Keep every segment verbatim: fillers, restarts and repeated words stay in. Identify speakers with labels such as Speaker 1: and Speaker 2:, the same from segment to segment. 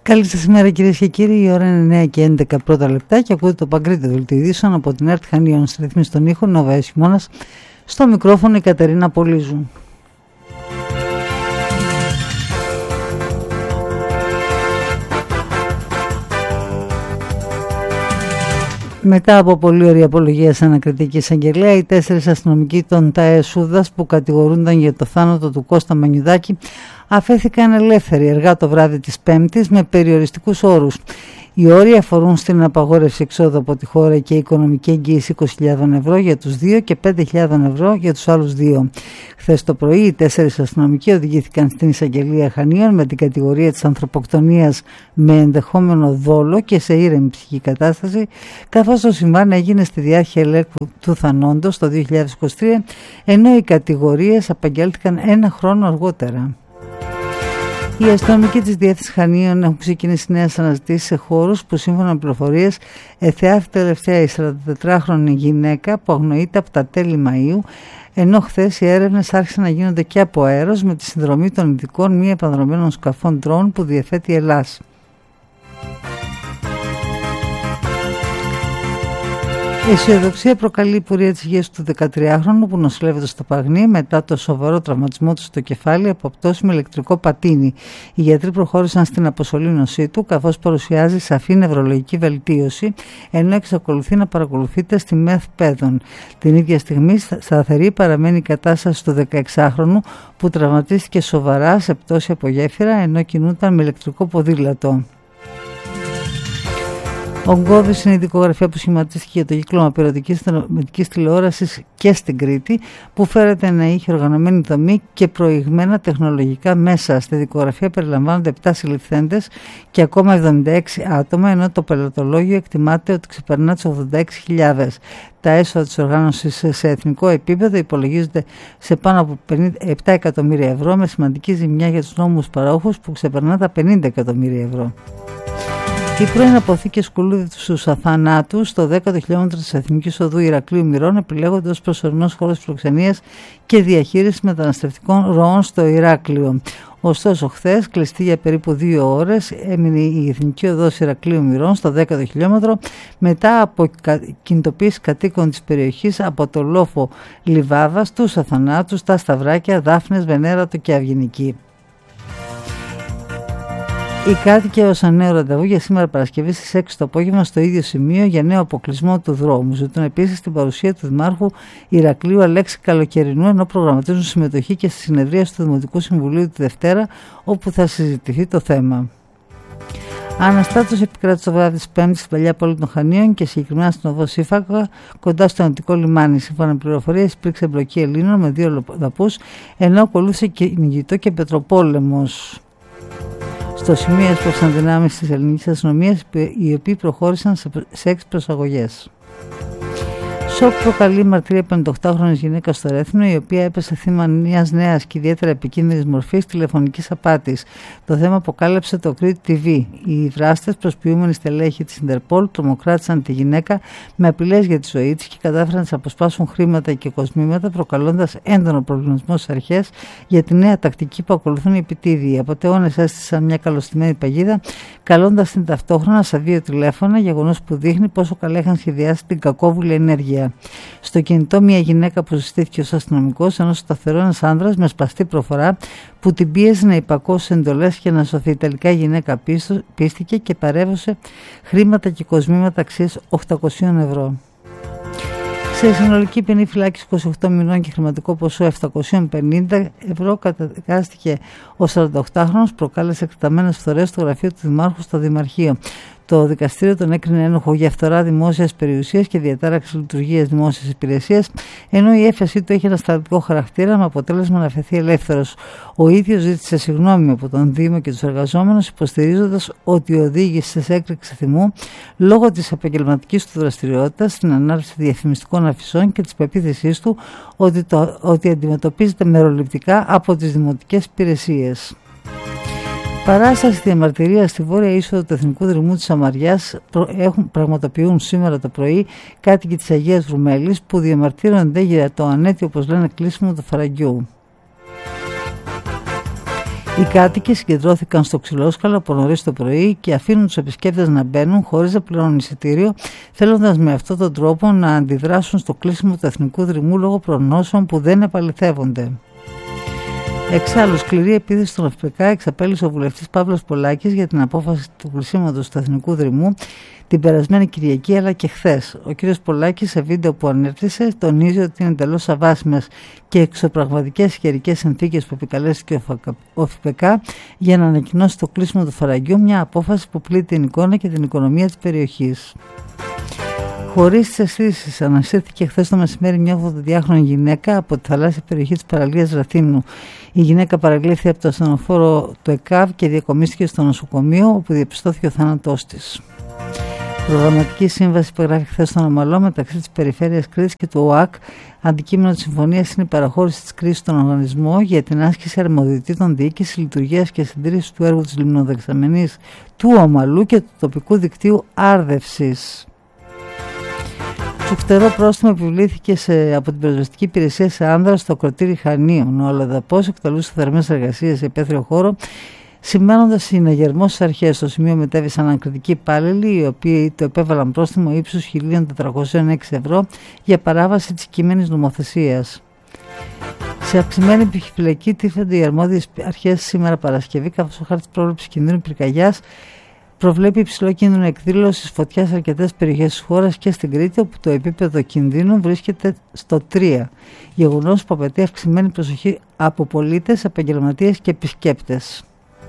Speaker 1: Καλή σας ημέρα κυρίες και κύριοι, η ώρα είναι εννιά και έντεκα πρώτα λεπτά και ακούτε το Παγκρίτιο Δελτίο Ειδήσεων από την ΕΡΤ Χανίων. Στη ρυθμίση των ήχων ο Βάιος Χειμώνας, στο μικρόφωνο η Κατερίνα Πολύζου. Μετά από πολλή ωραία απολογία σε ανακριτική εισαγγελέα, οι τέσσερις αστυνομικοί των ΤΑΕ Σούδας που κατηγορούνταν για το θάνατο του Κώστα Μανιουδάκη αφέθηκαν ελεύθεροι αργά το βράδυ της Πέμπτης με περιοριστικούς όρους. Οι όροι αφορούν στην απαγόρευση εξόδου από τη χώρα και οικονομική εγγύηση είκοσι χιλιάδες ευρώ για τους δύο και πέντε χιλιάδες ευρώ για τους άλλους δύο. Χθες το πρωί, οι τέσσερις αστυνομικοί οδηγήθηκαν στην εισαγγελία Χανίων με την κατηγορία της ανθρωποκτονίας με ενδεχόμενο δόλο και σε ήρεμη ψυχική κατάσταση, καθώς το συμβάν έγινε στη διάρκεια ελέγχου του θανόντος το δύο χιλιάδες είκοσι τρία, ενώ οι κατηγορίες απαγγέλθηκαν ένα χρόνο αργότερα. Οι αστυνομικοί της Διεύθυνσης Χανίων έχουν ξεκινήσει νέες αναζητήσεις σε χώρους που σύμφωνα με πληροφορίες εθεάθη τελευταία η σαραντατετράχρονη γυναίκα που αγνοείται από τα τέλη Μαΐου, ενώ χθες οι έρευνες άρχισαν να γίνονται και από αέρος με τη συνδρομή των ειδικών μη επανδρομένων σκαφών drone που διαθέτει η Ελλάς. Η αισιοδοξία προκαλεί η πορεία της υγείας του δεκατριάχρονου που νοσηλεύεται στο Παγνί μετά το σοβαρό τραυματισμό του στο κεφάλι από πτώση με ηλεκτρικό πατίνι. Οι γιατροί προχώρησαν στην αποσωλήνωσή του καθώς παρουσιάζει σαφή νευρολογική βελτίωση, ενώ εξακολουθεί να παρακολουθείται στη ΜΕΘ Πέδων. Την ίδια στιγμή σταθερή παραμένει η κατάσταση του δεκαεξάχρονου που τραυματίστηκε σοβαρά σε πτώση από γέφυρα ενώ κινούταν με ηλεκτρικό ποδήλατο. Ο Γκώδης είναι η δικογραφία που σχηματίστηκε για το κύκλωμα πειρατικής τηλεόρασης και στην Κρήτη, που φέρεται να είχε οργανωμένη δομή και προηγμένα τεχνολογικά μέσα. Στη δικογραφία περιλαμβάνονται επτά συλληφθέντες και ακόμα εβδομήντα έξι άτομα, ενώ το πελατολόγιο εκτιμάται ότι ξεπερνά τις ογδόντα έξι χιλιάδες. Τα έσοδα της οργάνωσης σε εθνικό επίπεδο υπολογίζονται σε πάνω από επτά εκατομμύρια ευρώ, με σημαντική ζημιά για τους νόμους παρόχους που ξεπερνά τα πενήντα εκατομμύρια ευρώ. Οι πρώην αποθήκες κουλούδους αθανάτου στο δέκατο χιλιόμετρο της Εθνικής Οδού Ηρακλείου Μυρών επιλέγονται ως προσωρινός χώρος φιλοξενίας και διαχείρισης μεταναστευτικών ροών στο Ηράκλειο. Ωστόσο, χθες, κλειστή για περίπου δύο ώρες, έμεινε η Εθνική Οδός Ηρακλείου Μυρών στο δέκατο χιλιόμετρο μετά από κινητοποίηση κατοίκων της περιοχής από το λόφο Λιβάβας, τους Αθανάτους, τα Σταυράκια, Δάφνες, Βενέρατο και Αυγενική. Οι κάτοικοι έδωσαν νέο ραντεβού για σήμερα Παρασκευή στις έξι το απόγευμα στο ίδιο σημείο για νέο αποκλεισμό του δρόμου. Ζητούν επίσης την παρουσία του Δημάρχου Ηρακλείου Αλέξη Καλοκαιρινού, ενώ προγραμματίζουν συμμετοχή και στη συνεδρία του Δημοτικού Συμβουλίου τη Δευτέρα, όπου θα συζητηθεί το θέμα. Αναστάτωση επικράτησε το βράδυ της Πέμπτης στην παλιά πόλη των Χανίων και συγκεκριμένα στην οδό Σύφακα, κοντά στο Ανατολικό λιμάνι. Σύμφωνα με πληροφορίες, υπήρξε εμπλοκή Ελλήνων με δύο δαπούς, ενώ ακολούθησε κυνηγητό και πετροπόλεμος. Στο σημείο έσπευσαν δυνάμεις της ελληνικής αστυνομίας, οι οποίοι προχώρησαν σε έξι προσαγωγές. Σοκ προκαλεί η μαρτυρία πενηντοοκτάχρονης γυναίκας στο Ρέθινο, η οποία έπεσε θύμα μιας νέας και ιδιαίτερα επικίνδυνης μορφής τηλεφωνικής απάτης. Το θέμα αποκάλυψε το Crete τι βι. Οι δράστες, προσποιούμενοι στελέχη της Ιντερπόλ, τρομοκράτησαν τη γυναίκα με απειλές για τη ζωή της και κατάφεραν να της αποσπάσουν χρήματα και κοσμήματα, προκαλώντας έντονο προβληματισμό στις αρχές για τη νέα τακτική που ακολουθούν οι επιτίδιοι. Οι απατεώνες έστησαν μια καλωστημένη παγίδα, καλώντας την ταυτόχρονα σε δύο τηλέφωνα, γεγονός που δείχνει πόσο καλά είχαν σχεδιάσει την κακόβουλη ενέργεια. Στο κινητό μια γυναίκα που συστήθηκε ως αστυνομικός, ενώ σταθερό ένας άνδρας με σπαστή προφορά που την πίεζε να υπακώσει εντολές και να σωθεί. Τελικά η γυναίκα πίστο, πίστηκε και παρέβωσε χρήματα και κοσμήματα αξίας οκτακόσια ευρώ. Σε συνολική ποινή φυλάκιση είκοσι οκτώ μηνών και χρηματικό ποσό επτακόσια πενήντα ευρώ καταδικάστηκε ο σαρανταοκτάχρονος, προκάλεσε εκτεταμένες φθορές στο γραφείο του Δημάρχου στο Δημαρχείο. Το δικαστήριο τον έκρινε ένοχο για φθορά δημόσιας περιουσίας και διατάραξη λειτουργίας δημόσιας υπηρεσίας, ενώ η έφεσή του έχει ένα στρατικό χαρακτήρα με αποτέλεσμα να αφαιθεί ελεύθερος. Ο ίδιος ζήτησε συγγνώμη από τον Δήμο και τους εργαζόμενους, υποστηρίζοντας ότι οδήγησε σε έκρηξη θυμού λόγω της επαγγελματικής του δραστηριότητας στην ανάρτηση διαφημιστικών αφισών και της πεποίθησής του ότι, το, ότι αντιμετωπίζεται μεροληπτικά από τις δημοτικές υπηρεσίες. Παράσταση διαμαρτυρία στη βόρεια είσοδο του Εθνικού Δρυμού της Σαμαριάς έχουν, πραγματοποιούν σήμερα το πρωί κάτοικοι της Αγίας Βρουμέλης που διαμαρτύρονται για το ανέτειο, όπως λένε, κλείσιμο του φαραγγιού. Οι κάτοικοι συγκεντρώθηκαν στο Ξυλόσκαλο από νωρίς το πρωί και αφήνουν τους επισκέπτες να μπαίνουν χωρίς να πληρώνουν εισιτήριο, θέλοντας με αυτόν τον τρόπο να αντιδράσουν στο κλείσιμο του Εθνικού Δρυμού λόγω προγνώσεων που δεν επαληθεύονται. Εξάλλου, σκληρή επίθεση στον ΕΦΠΚ εξαπέλυσε ο βουλευτής Παύλος Πολάκης για την απόφαση του κλεισίματος του Εθνικού Δρυμού την περασμένη Κυριακή αλλά και χθες. Ο κ. Πολάκης, σε βίντεο που ανέπτυσε, τονίζει ότι είναι εντελώς αβάσιμες και εξωπραγματικές καιρικές συνθήκες που επικαλέστηκε ο ΕΦΠΚ για να ανακοινώσει το κλείσιμο του φαραγγιού, μια απόφαση που πλήττει την εικόνα και την οικονομία της περιοχής. Χωρίς τις αισθήσεις, ανασύρθηκε χθες το μεσημέρι μια ογδονταδυάχρονη γυναίκα από τη θαλάσσια περιοχή της παραλίας Ραθύμνου. Η γυναίκα παρακλήθηκε από το ασθενοφόρο του ΕΚΑΒ και διακομίστηκε στο νοσοκομείο, όπου διαπιστώθηκε ο θάνατός της. Προγραμματική σύμβαση που υπεγράφει χθες στον Ομαλό μεταξύ της Περιφέρειας Κρήτης και του ΟΑΚ. Αντικείμενο της συμφωνίας είναι η παραχώρηση της Κρήτης στον οργανισμό για την άσκηση αρμοδιοτήτων διοίκησης, λειτουργίας και συντήρησης του έργου της λιμνοδεξαμενής του Ομαλού και του τοπικού δικτύου άρδευσης. Τσουχτερό πρόστιμο επιβλήθηκε σε, από την πυροσβεστική υπηρεσία σε άνδρα στο ακροτήρι Χανίων. Ο αλλοδαπός εκτελούσε θερμές εργασίες σε υπαίθριο χώρο, σημαίνοντας συναγερμό στις αρχές. Στο σημείο μετέβησαν ανακριτικοί υπάλληλοι, οι οποίοι το επέβαλαν πρόστιμο ύψους χίλια τετρακόσια έξι ευρώ για παράβαση της κείμενης νομοθεσίας. Σε αυξημένη επιφυλακή τίθενται οι αρμόδιες αρχές σήμερα Παρασκευή, καθώς ο χάρτης πρόβλεψης κινδύνου πυρκαγιάς προβλέπει υψηλό κίνδυνο εκδήλωσης φωτιάς σε αρκετές περιοχές της χώρας και στην Κρήτη, όπου το επίπεδο κινδύνου βρίσκεται στο τρία. Γεγονός που απαιτεί αυξημένη προσοχή από πολίτες, επαγγελματίες και επισκέπτες.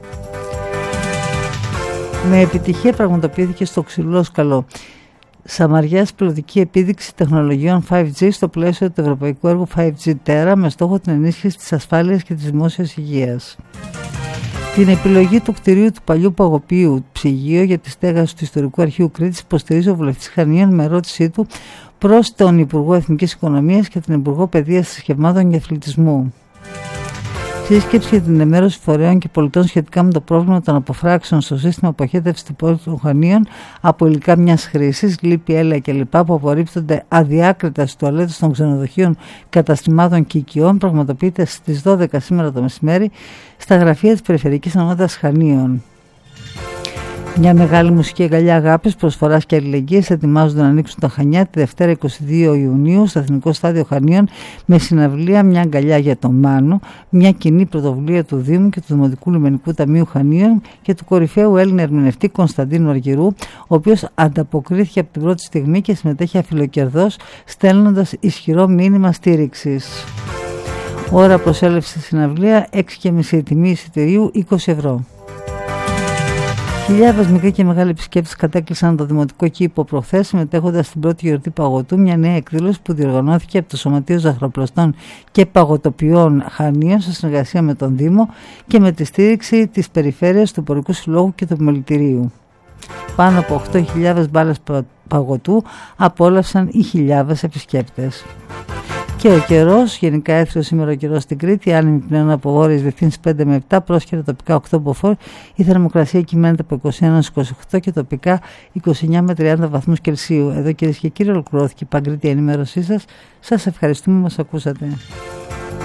Speaker 1: Με επιτυχία πραγματοποιήθηκε στο Ξυλόσκαλο Σαμαριάς πιλωτική επίδειξη τεχνολογιών φάιβ τζι στο πλαίσιο του ευρωπαϊκού έργου φάιβ τζι Terra με στόχο την ενίσχυση της ασφάλειας και της δημόσιας υγείας. Την επιλογή του κτηρίου του παλιού παγωπίου ψυγείο για τη στέγαση του Ιστορικού Αρχείου Κρήτης υποστηρίζει ο βουλευτής Χανίων με ερώτησή του προς τον Υπουργό Εθνικής Οικονομίας και την Υπουργό Παιδείας, Θρησκευμάτων και Αθλητισμού. Σύσκεψη για την ενημέρωση φορέων και πολιτών σχετικά με το πρόβλημα των αποφράξεων στο σύστημα αποχέτευσης των Χανίων από υλικά μιας χρήσης, λίπη, έλαια κλπ. Που απορρίπτονται αδιάκριτα στις τουαλέτες των ξενοδοχείων, καταστημάτων και οικειών, πραγματοποιείται στις δώδεκα σήμερα το μεσημέρι στα γραφεία της Περιφερειακής Ενότητας Χανίων. Μια μεγάλη μουσική αγκαλιά αγάπης, προσφοράς και αλληλεγγύης ετοιμάζονται να ανοίξουν τα Χανιά τη Δευτέρα εικοστή δεύτερη Ιουνίου στο Εθνικό Στάδιο Χανίων με συναυλία «Μια αγκαλιά για τον Μάνο», μια κοινή πρωτοβουλία του Δήμου και του Δημοτικού Λιμενικού Ταμείου Χανίων και του κορυφαίου Έλληνα ερμηνευτή Κωνσταντίνου Αργυρού, ο οποίος ανταποκρίθηκε από την πρώτη στιγμή και συμμετέχει αφιλοκερδώς, στέλνοντας ισχυρό μήνυμα στήριξης. Ώρα προσέλευσης στη συναυλία έξι και μισή, τιμή εισιτηρίου είκοσι ευρώ. Χιλιάδες μικροί και μεγάλοι επισκέπτες κατέκλυσαν το Δημοτικό Κήπο προχθές, συμμετέχοντας στην πρώτη γιορτή παγωτού, μια νέα εκδήλωση που διοργανώθηκε από το Σωματείο Ζαχαροπλαστών και Παγωτοποιών Χανίων σε συνεργασία με τον Δήμο και με τη στήριξη της Περιφέρειας, του Υπουργικού Συλλόγου και του Επιμελητηρίου. Πάνω από οκτώ χιλιάδες μπάλες παγωτού απόλαυσαν οι χιλιάδες επισκέπτες. Και ο καιρός, γενικά έθριο σήμερα ο καιρός στην Κρήτη, άνεμοι πλέον από βόρειες διευθύνσεις πέντε με επτά, πρόσχερα τοπικά οκτώ μποφόρ, η θερμοκρασία κυμαίνεται από είκοσι ένα έως είκοσι οκτώ και τοπικά είκοσι εννιά με τριάντα βαθμούς Κελσίου. Εδώ κυρίες και κύριοι ολοκληρώθηκε η Παγκρίτια ενημέρωσή σας. Σας ευχαριστούμε που μας ακούσατε.